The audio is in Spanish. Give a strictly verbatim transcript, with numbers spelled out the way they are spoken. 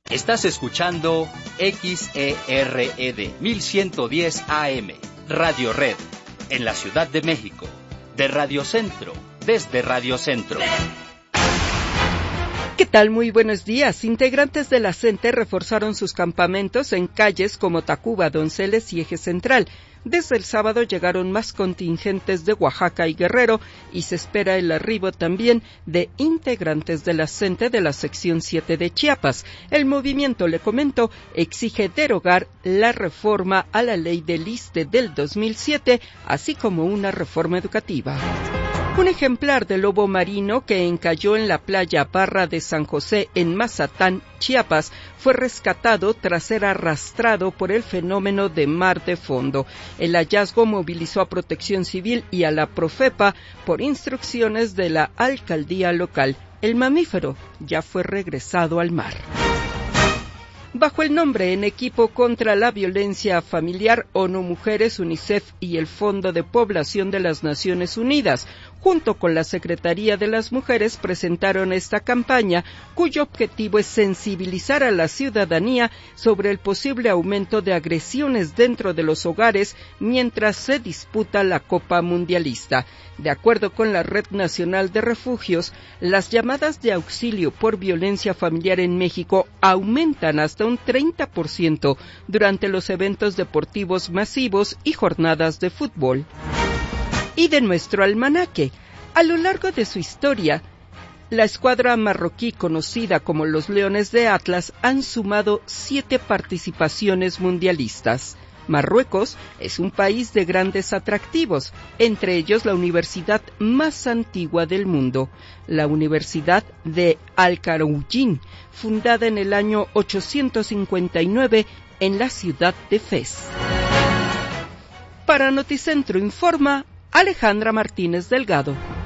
Estás escuchando X E R E D mil ciento diez A M, Radio Red, en la Ciudad de México, de Radio Centro, desde Radio Centro. ¿Qué tal? Muy buenos días. Integrantes de la CENTE reforzaron sus campamentos en calles como Tacuba, Donceles y Eje Central. Desde el sábado llegaron más contingentes de Oaxaca y Guerrero y se espera el arribo también de integrantes de la CENTE de la sección siete de Chiapas. El movimiento, le comento, exige derogar la reforma a la ley del ISSSTE del dos mil siete, así como una reforma educativa. Un ejemplar de lobo marino que encalló en la playa Barra de San José en Mazatán, Chiapas, fue rescatado tras ser arrastrado por el fenómeno de mar de fondo. El hallazgo movilizó a Protección Civil y a la Profepa por instrucciones de la alcaldía local. El mamífero ya fue regresado al mar. Bajo el nombre En Equipo contra la Violencia Familiar, ONU Mujeres, UNICEF y el Fondo de Población de las Naciones Unidas, junto con la Secretaría de las Mujeres, presentaron esta campaña, cuyo objetivo es sensibilizar a la ciudadanía sobre el posible aumento de agresiones dentro de los hogares mientras se disputa la Copa Mundialista. De acuerdo con la Red Nacional de Refugios, las llamadas de auxilio por violencia familiar en México aumentan hasta un treinta por ciento durante los eventos deportivos masivos y jornadas de fútbol. Y de nuestro almanaque, a lo largo de su historia, la escuadra marroquí conocida como los Leones de Atlas han sumado siete participaciones mundialistas. Marruecos es un país de grandes atractivos, entre ellos la universidad más antigua del mundo, la Universidad de Al-Qarawiyyin, fundada en el año ochocientos cincuenta y nueve en la ciudad de Fez. Para Noticentro informa Alejandra Martínez Delgado.